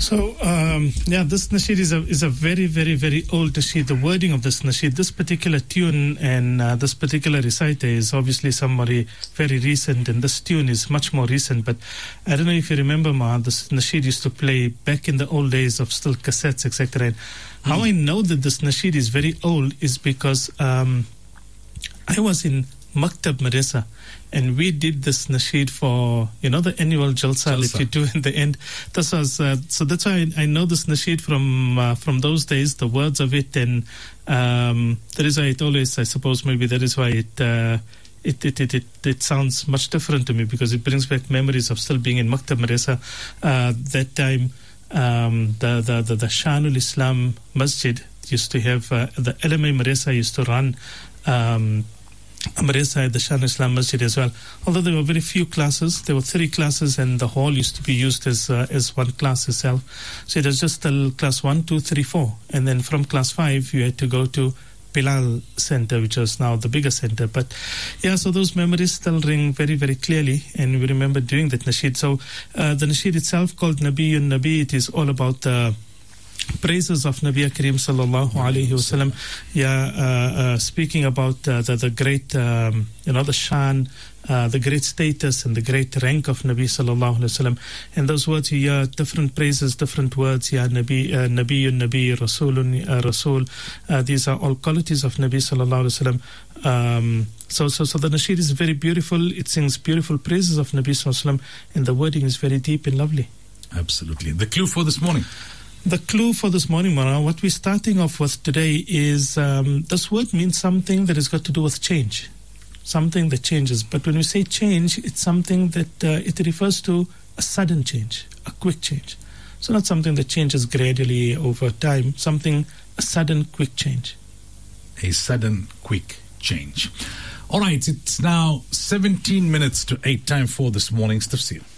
So, this nasheed is a very, very, very old nasheed. The wording of this nasheed, this particular tune and this particular reciter is obviously somebody very recent, and this tune is much more recent. But I don't know if you remember, Ma, this nasheed used to play back in the old days of still cassettes, etc. And how I know that this nasheed is very old is because I was in Maktab Madrasa, and we did this nasheed for, the annual jalsa that you do in the end. This was, so that's why I know this nasheed from those days, the words of it, and that is why it always, I suppose maybe that is why it sounds much different to me, because it brings back memories of still being in Maktab Madrasa. That time, the Shanul Islam Masjid used to have, the LMA Madrasa used to run Madrasa at the Shan Islam Masjid as well. Although there were very few classes, there were 3 classes, and the hall used to be used as one class itself. So it was just class 1, 2, 3, 4, and then from class 5 you had to go to Bilal Center, which was now the bigger center. But so those memories still ring very, very clearly, and we remember doing that nasheed. So the nasheed itself, called Nabiyun Nabi, it is all about praises of Nabi Kareem sallallahu alaihi wasallam. Speaking about the great, the shan, the great status and the great rank of Nabi sallallahu alaihi wasallam. And those words, you hear different praises, different words. Nabi, Nabiyun Nabi, Rasulun, Rasul. These are all qualities of Nabi sallallahu alaihi wasallam. So the nasheed is very beautiful. It sings beautiful praises of Nabi sallallahu alaihi wasallam, and the wording is very deep and lovely. Absolutely. The clue for this morning. The clue for this morning, Mara, what we're starting off with today is this word means something that has got to do with change, something that changes. But when we say change, it's something that it refers to a sudden change, a quick change. So not something that changes gradually over time, a sudden, quick change. A sudden, quick change. All right, it's now 17 minutes to 8, time for this morning's tafsir.